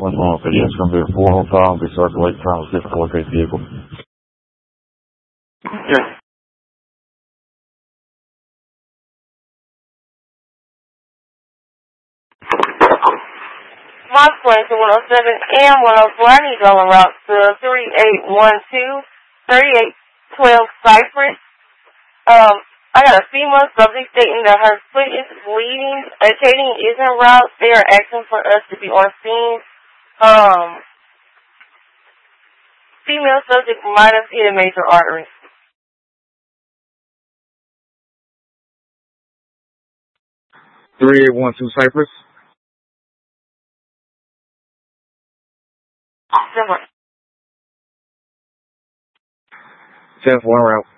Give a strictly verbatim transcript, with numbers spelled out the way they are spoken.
What's wrong with it? It's going to be a four hotel and be circulating trying to see if I can locate the vehicle. Okay. My place is one oh seven M one oh four. I need to go on route to three eight one two, thirty-eight twelve Cypress. Um, I got a female subject stating that her foot is bleeding. A Katie is en route. They are asking for us to be on scene. Um, female subject might have hit a major artery. three eight one two Cypress. Different. ten four route.